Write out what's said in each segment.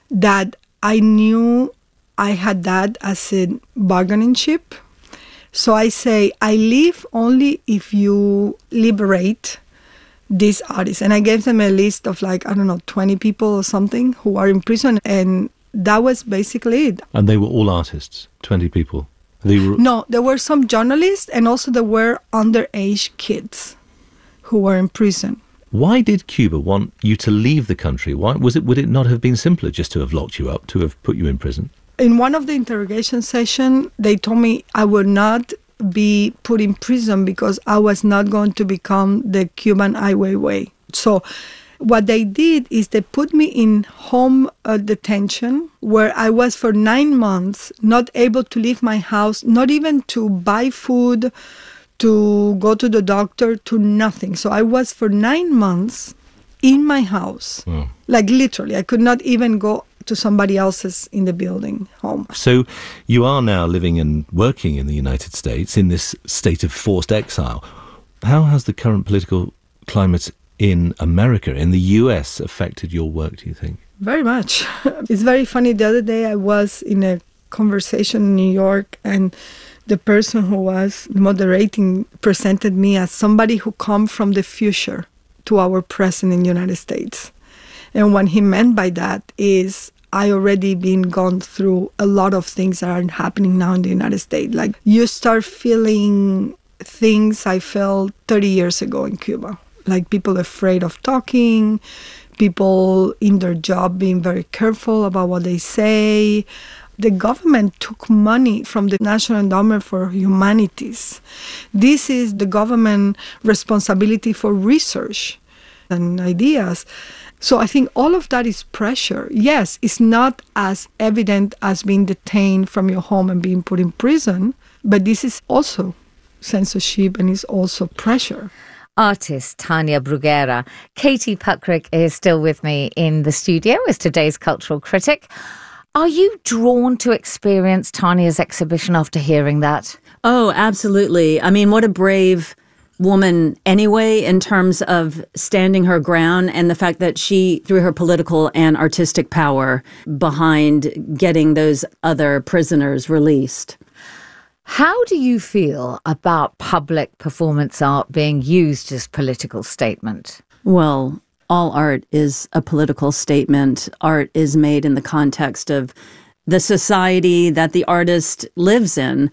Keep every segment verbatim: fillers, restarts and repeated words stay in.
that I knew I had that as a bargaining chip. So I say, I leave only if you liberate these artists. And I gave them a list of like, I don't know, twenty people or something who are in prison. And that was basically it. And they were all artists, twenty people? They were... No, there were some journalists, and also there were underage kids who were in prison. Why did Cuba want you to leave the country? Why was it? Would it not have been simpler just to have locked you up, to have put you in prison? In one of the interrogation sessions, they told me I would not be put in prison because I was not going to become the Cuban Ai Weiwei. So what they did is they put me in home uh, detention, where I was for nine months not able to leave my house, not even to buy food, to go to the doctor, to nothing. So I was for nine months in my house, oh. like literally. I could not even go to somebody else's in the building home. So you are now living and working in the United States in this state of forced exile. How has the current political climate in America, in the U S, affected your work, do you think? Very much. It's very funny. The other day I was in a conversation in New York, and the person who was moderating presented me as somebody who come from the future to our present in the United States. And what he meant by that is I already been gone through a lot of things that are happening now in the United States. Like you start feeling things I felt thirty years ago in Cuba. Like people afraid of talking, people in their job being very careful about what they say. The government took money from the National Endowment for Humanities. This is the government responsibility for research and ideas. So I think all of that is pressure. Yes, it's not as evident as being detained from your home and being put in prison, but this is also censorship and is also pressure. Artist Tania Bruguera. Katie Puckrick is still with me in the studio as today's cultural critic. Are you drawn to experience Tania's exhibition after hearing that? Oh, absolutely. I mean, what a brave woman anyway, in terms of standing her ground, and the fact that she threw her political and artistic power behind getting those other prisoners released. How do you feel about public performance art being used as political statement? Well, all art is a political statement. Art is made in the context of the society that the artist lives in.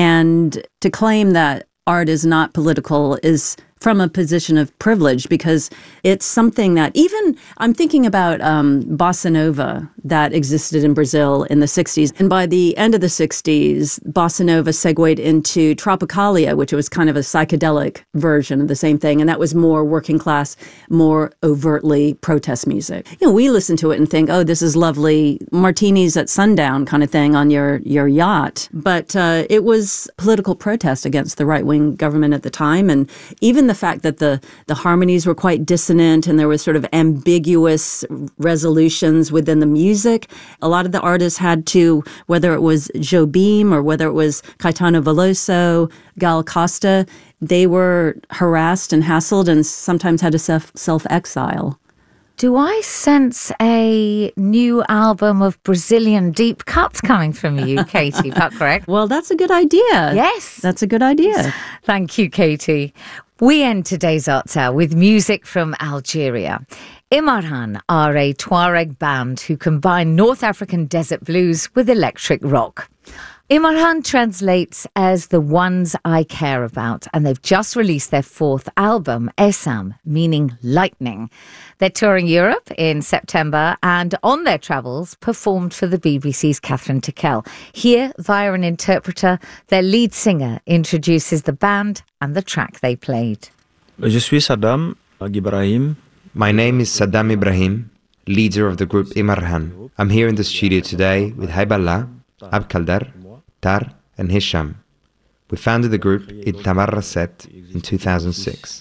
And to claim that art is not political is from a position of privilege, because it's something that even, I'm thinking about um, bossa nova that existed in Brazil in the sixties. And by the end of the sixties, bossa nova segued into Tropicalia, which was kind of a psychedelic version of the same thing. And that was more working class, more overtly protest music. You know, we listen to it and think, oh, this is lovely, martinis at sundown kind of thing on your, your yacht. But uh, it was political protest against the right-wing government at the time. And even the fact that the, the harmonies were quite dissonant and there was sort of ambiguous resolutions within the music. A lot of the artists had to, whether it was Jobim or whether it was Caetano Veloso, Gal Costa, they were harassed and hassled and sometimes had to self, self-exile. Do I sense a new album of Brazilian deep cuts coming from you, Katie Puckrick? Well, that's a good idea. Yes. That's a good idea. Thank you, Katie. We end today's Arts Hour with music from Algeria. Imarhan are a Tuareg band who combine North African desert blues with electric rock. Imarhan translates as the ones I care about, and they've just released their fourth album, Esam, meaning lightning. They're touring Europe in September and on their travels performed for the B B C's Catherine Tickell. Here, via an interpreter, their lead singer introduces the band and the track they played. Je suis Saddam Ibrahim. My name is Saddam Ibrahim, leader of the group Imarhan. I'm here in the studio today with Haiballah, Abkaldar, Tar and Hisham. We founded the group in Tamarrasset in two thousand six.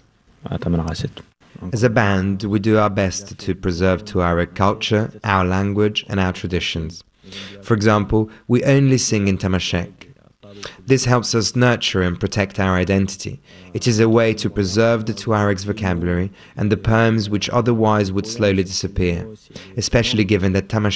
As a band, we do our best to preserve Tuareg culture, our language and our traditions. For example, we only sing in Tamashek. This helps us nurture and protect our identity. It is a way to preserve the Tuareg's vocabulary and the poems which otherwise would slowly disappear, especially given that Tamashek